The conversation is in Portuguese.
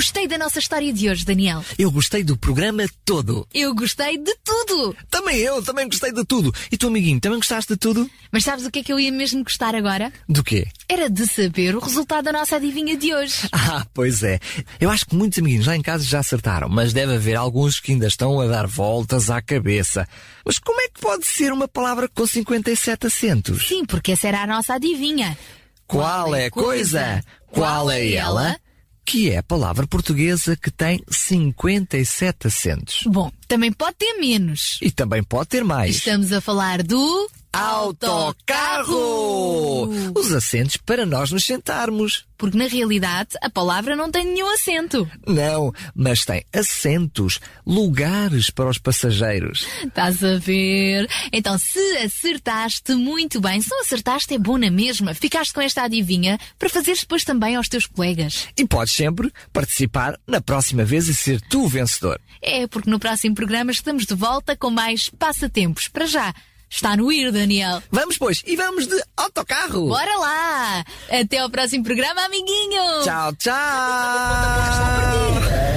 Gostei da nossa história de hoje, Daniel. Eu gostei do programa todo. Eu gostei de tudo. Também gostei de tudo. E tu, amiguinho, também gostaste de tudo? Mas sabes o que é que eu ia mesmo gostar agora? Do quê? Era de saber o resultado da nossa adivinha de hoje. Ah, pois é. Eu acho que muitos amiguinhos lá em casa já acertaram, mas deve haver alguns que ainda estão a dar voltas à cabeça. Mas como é que pode ser uma palavra com 57 acentos? Sim, porque essa era a nossa adivinha. Qual é a coisa? Qual é ela? Que é a palavra portuguesa que tem 57 acentos. Bom, também pode ter menos. E também pode ter mais. Estamos a falar do... autocarro! Os assentos para nós nos sentarmos. Porque na realidade a palavra não tem nenhum acento. Não, mas tem assentos, lugares para os passageiros. Estás a ver? Então se acertaste, muito bem. Se não acertaste é bom na mesma. Ficaste com esta adivinha para fazeres depois também aos teus colegas. E podes sempre participar na próxima vez e ser tu o vencedor. É, porque no próximo programa estamos de volta com mais passatempos. Para já, está no ir, Daniel. Vamos, pois, e vamos de autocarro. Bora lá! Até ao próximo programa, amiguinho! Tchau, tchau!